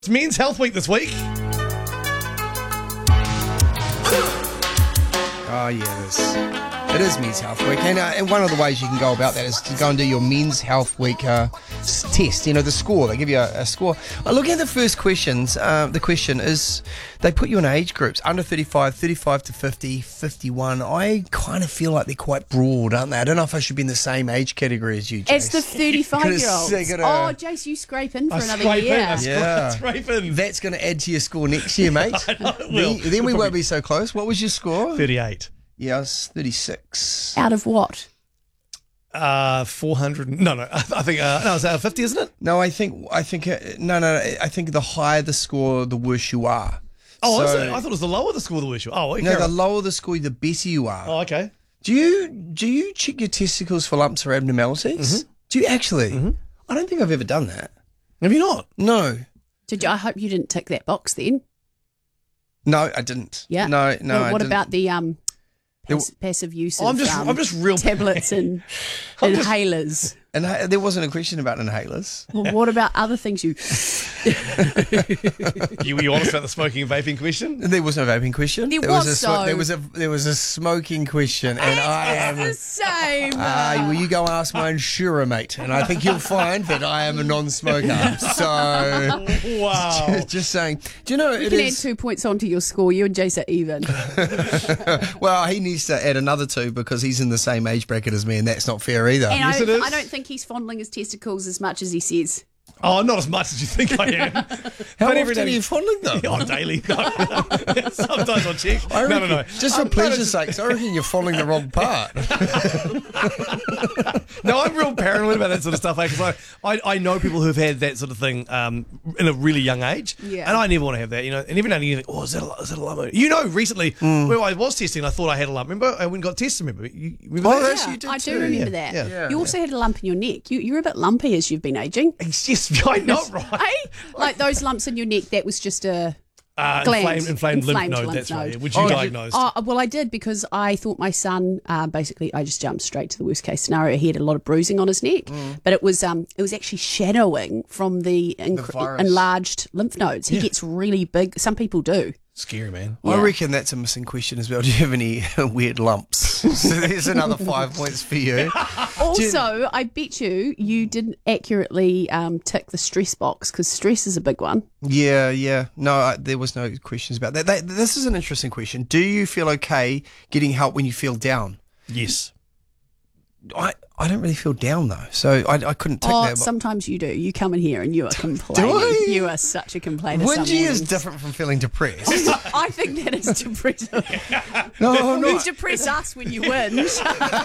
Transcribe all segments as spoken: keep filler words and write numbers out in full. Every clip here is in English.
It's Men's Health Week this week. Oh, yeah, it is. It is Men's Health Week. And, uh, and one of the ways you can go about that is to go and do your Men's Health Week uh, s- test. You know, the score. They give you a, a score. Uh, looking at the first questions, uh, the question is, they put you in age groups, under thirty-five, thirty-five to fifty, fifty-one. I kind of feel like they're quite broad, aren't they? I don't know if I should be in the same age category as you, Jace. As the thirty-five-year-olds. Gonna- gonna- Oh, Jace, you scrape in for I another scrape year. in. I scrape, Yeah. scrape in. That's going to add to your score next year, mate. I know it will. Then, then we won't be so close. What was your score? thirty-eight. Yeah, I was thirty-six. Out of what? Uh, four hundred. No, no. I I think, uh, no, it's out of fifty, isn't it? No, I think, I think, uh, no, no, no, I think the higher the score, the worse you are. Oh, is So- it? I thought it was the lower the score, the worse you. Oh, okay. No, the lower the score, the better you are. Oh, okay. Do you do you check your testicles for lumps or abnormalities? Mm-hmm. Do you actually? I don't think I've ever done that. Have you not? No, Did you, I hope you didn't tick that box then. no, I didn't. Yeah. No, no. Well, I what didn't. about the um, There pass, passive use of I'm just- um, I'm just real- tablets and I'm just- inhalers? And ha- there wasn't a question about inhalers. Well, what about other things you... You were you honest about the smoking and vaping question? There was no vaping question. There was, was a smo- so. there was a there was a smoking question, and I am. It's the same. Uh, well, you go ask my insurer, mate, and I think you'll find that I am a non-smoker. So, Wow. just saying. Do you know you it can add is? two points onto your score. You and Jace are even. Well, he needs to add another two because he's in the same age bracket as me, and that's not fair either. And Yes, I, it is. I don't think he's fondling his testicles as much as he says. Oh, not as much as you think I am. How But every often are day- you fondling them? Oh, daily. No. Sometimes I'll check. I No, no, reckon- no. Just for Um, no, pleasure's no, sake, I reckon you're following the wrong part. No, I'm real paranoid about that sort of stuff because I, I, I know people who've had that sort of thing um, in a really young age, Yeah. and I never want to have that. You know, and every now and then you think, oh, is that a, is that a lump? You know, recently Hmm. where I was testing, I thought I had a lump. Remember, I went and got tested. Remember, you, remember Oh, that? that's- you did I do too. remember Yeah, that. yeah. Yeah. You also had a lump in your neck. You, you're a bit lumpy as you've been aging. Yes, I know, right? Hey? Like those lumps in your neck, that was just a Uh, gland. inflamed, inflamed, Inflamed lymph node. lymph That's right. node. Yeah, which you Oh, you- diagnosed. Oh, well, I did because I thought my son, uh, basically, I just jumped straight to the worst case scenario. He had a lot of bruising on his neck, but it was um, it was actually shadowing from the, inc- virus. enlarged lymph nodes. He gets really big. Some people do. Scary, man. I Yeah. reckon that's a missing question as well. Do you have any weird lumps? So there's another five points for you. Also, I bet you you didn't accurately um, tick the stress box because stress is a big one. Yeah, yeah. No, I, there was no questions about that. that. This is an interesting question. Do you feel okay getting help when you feel down? Yes. I, I don't really feel down though, so I, I couldn't tick Oh, that. sometimes you do. You come in here and you are complaining. I? You are such a complainer. some Whingy is mornings. different from feeling depressed. I think that is depressive. No, You no. depress us when you whinge.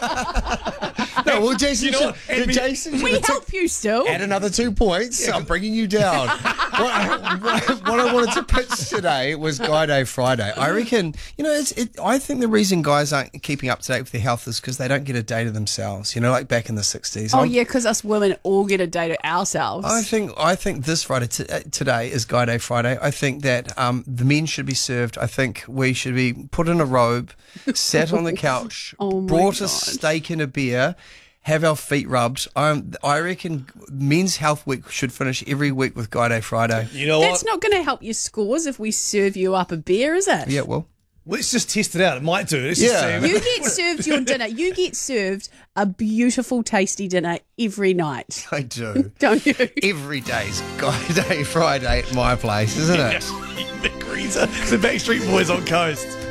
No, well, Jason, You know what? should, And me- Jason should We have help you still. add another two points. I'm bringing you down. what, I, what, what I wanted to pitch today was Guy Day Friday. I reckon, you know, it's, it, I think the reason guys aren't keeping up to date with their health is because they don't get a day to themselves. You know, like back in the sixties. Oh I'm- yeah, because us women all get a day to ourselves. I think I think this Friday t- uh, today is Guy Day Friday. I think that um, the men should be served. I think we should be put in a robe, sat on the couch, Oh my brought a God. steak and a beer, have our feet rubbed. Um, I reckon Men's Health Week should finish every week with Guy Day Friday. You know That's what? not going to help your scores if we serve you up a beer, is it? Yeah, well, Let's just test it out. It might do. Let's Yeah. just see. You get served your dinner. You get served a beautiful, tasty dinner every night, I do. don't you? Every day's Guy Day Friday at my place, isn't it? The Greaser, the Backstreet Boys on Coast.